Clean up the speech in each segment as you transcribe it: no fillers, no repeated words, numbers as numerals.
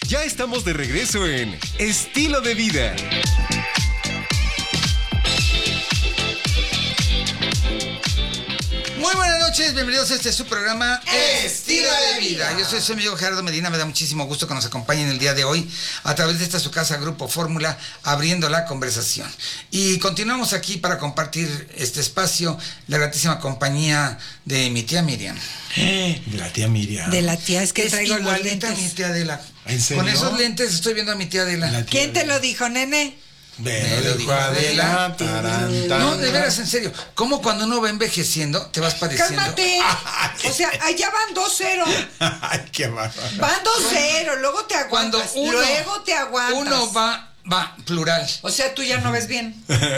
Ya estamos de regreso en Estilo de Vida. Muy buenas noches, bienvenidos a este su programa Estilo de Vida. Yo soy su amigo Gerardo Medina, me da muchísimo gusto que nos acompañen el día de hoy a través de esta su casa Grupo Fórmula, abriendo la conversación. Y continuamos aquí para compartir este espacio, la gratísima compañía de mi tía Miriam. De la tía Miriam. De la tía, es que traigo los lentes. A mi tía Adela. ¿En serio? Con esos lentes estoy viendo a mi tía Adela. ¿Quién te lo dijo, nene? Me lo dijo Adela. No, de veras, en serio. ¿Cómo cuando uno va envejeciendo te vas pareciendo? ¡Cálmate! O sea, allá van 2-0. Ay, qué bárbaro. Van 2-0, luego te aguantas. Luego te aguantas. Uno va plural. O sea, tú ya no ves bien.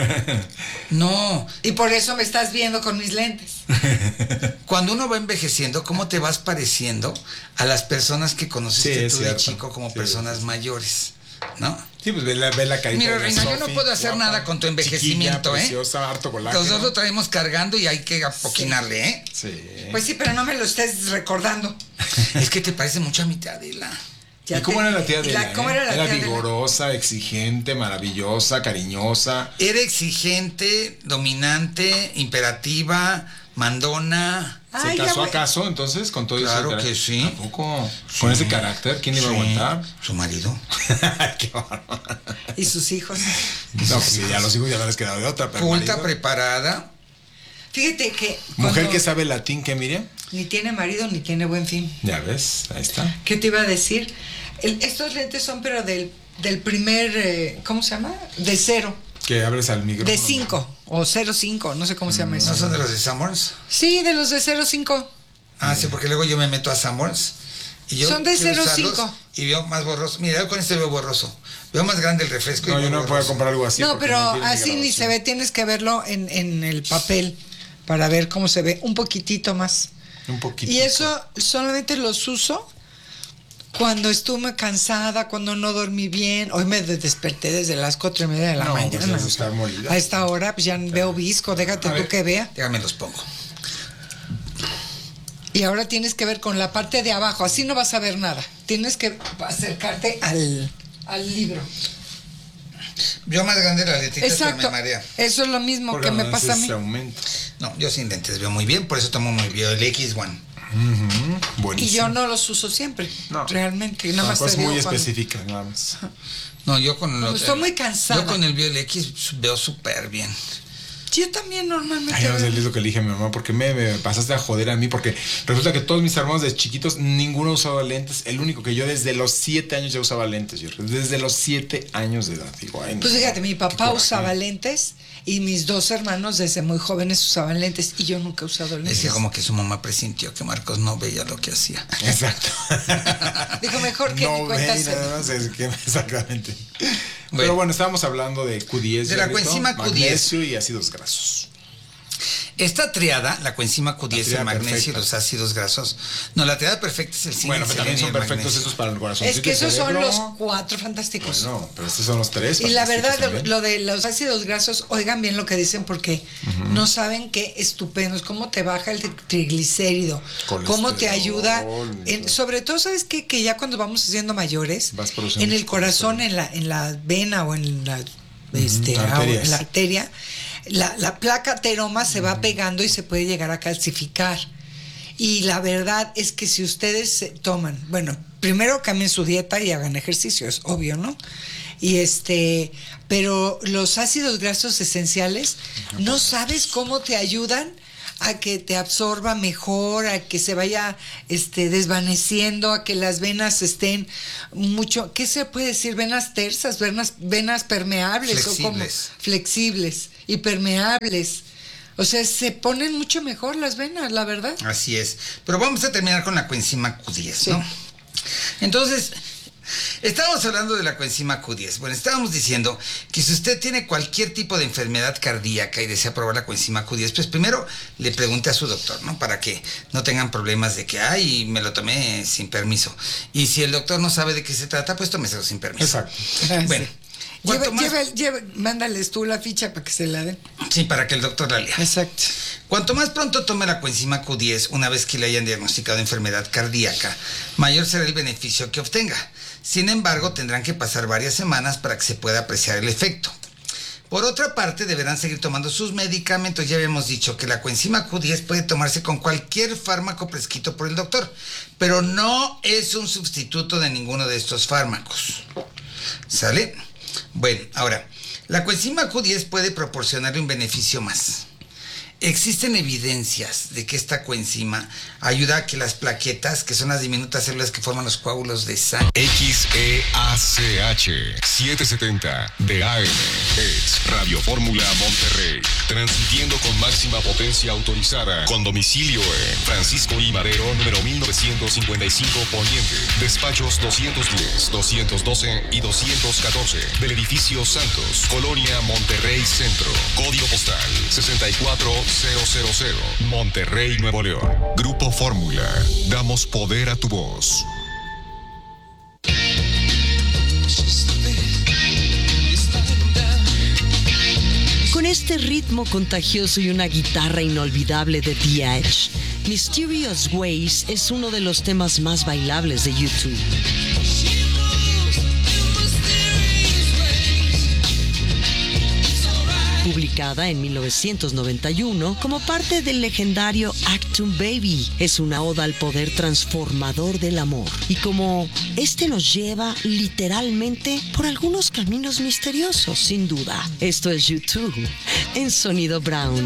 No. Y por eso me estás viendo con mis lentes. Cuando uno va envejeciendo, ¿cómo te vas pareciendo a las personas que conociste tú de chico como personas mayores? ¿No? Sí, pues ve la carita. Mira, Reina, yo no puedo hacer nada con tu envejecimiento, chiquilla, preciosa, harto colágeno. Los dos lo traemos cargando y hay que apoquinarle, ¿eh? Sí. Pues sí, pero no me lo estés recordando. Es que te parece mucho a mi tía Adela. ¿Y cómo era la tía Adela? ¿Cómo era la tía Adela? Vigorosa, exigente, maravillosa, cariñosa. Era exigente, dominante, imperativa, mandona. ¿Se casó acaso entonces con todo eso? Claro que sí. ¿A poco? Sí. ¿Con ese carácter? ¿Quién le iba a aguantar? Su marido. Qué bárbaro. ¿Y sus hijos? No, pues sí, ya los hijos ya no les quedado de otra. Pero Culta, preparada. Fíjate que... Mujer que sabe latín, ¿qué, Miriam? Ni tiene marido ni tiene buen fin. Ya ves, ahí está. ¿Qué te iba a decir? Estos lentes son pero del primer... ¿cómo se llama? De 0. Que abres al micrófono. De 5 o 0.5, no sé cómo se llama eso. ¿No son de los de Sanborns? Sí, de los de 0.5. Ah, sí, porque luego yo me meto a Sanborns. Y yo son de quiero 0.5. usarlos y veo más borroso. Mira, yo con este veo borroso. Veo más grande el refresco. No, yo no puedo comprar algo así. No, pero así ni grabación. se ve. Tienes que verlo en el papel para ver cómo se ve. Un poquitito más. Un poquito. Y eso solamente los uso cuando estuve cansada, cuando no dormí bien. Hoy me desperté desde las 4:30 de la mañana. Pues estar molida. A esta hora pues ya veo visco, déjate tú que vea. Déjame los pongo. Y ahora tienes que ver con la parte de abajo, así no vas a ver nada. Tienes que acercarte al libro. Yo más grande la letrita, pero Exacto. me marea. Eso es lo mismo Porque que me no pasa a es mí. ese aumento. No, yo sin lentes veo muy bien, por eso tomo muy bien el X1. Buenísimo. Y yo no los uso siempre, No. realmente. Nada más Cosas te digo muy cuando- específicas, nada más. No, yo con Cuando estoy muy cansada. Yo con el Biol X veo súper bien. Yo también normalmente. Ay, no sé lo que le dije a mi mamá, porque me pasaste a joder a mí, porque resulta que todos mis hermanos de chiquitos, ninguno usaba lentes. El único que yo desde los 7 años ya usaba lentes. Yo, desde los 7 años de edad. Digo, ay, no, Pues fíjate, mi qué papá coraje. usaba lentes y mis 2 hermanos desde muy jóvenes usaban lentes y yo nunca he usado lentes. Decía como que su mamá presintió que Marcos no veía lo que hacía. Exacto. Dijo, mejor que ni no cuenta ve se nada dio. más, exactamente. Bueno. Pero bueno, estábamos hablando de Q10. De la Diablito, coenzima Q10. magnesio y ácidos grasos. Esta triada, la coenzima Q10, La el triada magnesio y perfecta. los ácidos grasos. No, la triada perfecta es el zinc, Bueno, el pero también selenio son y el perfectos magnesio. estos para el corazón. Es que esos son los 4 fantásticos. Bueno, pero estos son los 3. Y la verdad, lo de los ácidos grasos, oigan bien lo que dicen porque no saben qué estupendos, cómo te baja el triglicérido, cómo te ayuda, sobre todo, ¿sabes qué? Que ya cuando vamos siendo mayores, Vas produciendo en el mucho corazón, en la vena o en la, arterias. en la arteria, la placa ateroma se va pegando y se puede llegar a calcificar. Y la verdad es que si ustedes toman, bueno, primero cambien su dieta y hagan ejercicio, es obvio, ¿no? Y pero los ácidos grasos esenciales, no sabes cómo te ayudan a que te absorba mejor, a que se vaya desvaneciendo, a que las venas estén mucho, ¿qué se puede decir? Venas tersas, venas permeables, Flexibles. o como flexibles y permeables. O sea, se ponen mucho mejor las venas, la verdad. Así es. Pero vamos a terminar con la coenzima Q10, ¿no? Entonces, estábamos hablando de la coenzima Q10. Bueno, estábamos diciendo que si usted tiene cualquier tipo de enfermedad cardíaca y desea probar la coenzima Q10, pues primero le pregunte a su doctor, ¿no? Para que no tengan problemas de que, ay, me lo tomé sin permiso. Y si el doctor no sabe de qué se trata, pues tómeselo sin permiso. Exacto. Bueno, Mándales tú la ficha para que se la den. Sí, para que el doctor la lea. Exacto. Cuanto más pronto tome la coenzima Q10, una vez que le hayan diagnosticado enfermedad cardíaca, mayor será el beneficio que obtenga. Sin embargo, tendrán que pasar varias semanas para que se pueda apreciar el efecto. Por otra parte, deberán seguir tomando sus medicamentos. Ya habíamos dicho que la coenzima Q10 puede tomarse con cualquier fármaco prescrito por el doctor, pero no es un sustituto de ninguno de estos fármacos. ¿Sale? Bueno, ahora, la coenzima Q10 puede proporcionarle un beneficio más. Existen evidencias de que esta coenzima ayuda a que las plaquetas, que son las diminutas células que forman los coágulos de sangre. XEACH 770 de AM es Radio Fórmula Monterrey, transmitiendo con máxima potencia autorizada, con domicilio en Francisco I. Madero, número 1955 Poniente, despachos 210, 212 y 214 del edificio Santos, Colonia Monterrey Centro, código postal 64000, Monterrey, Nuevo León. Grupo Fórmula, damos poder a tu voz. Con este ritmo contagioso y una guitarra inolvidable de The Edge, Mysterious Ways es uno de los temas más bailables de YouTube. Publicada en 1991 como parte del legendario Achtung Baby, es una oda al poder transformador del amor y como este nos lleva literalmente por algunos caminos misteriosos, sin duda. Esto es YouTube en Sonido Brown.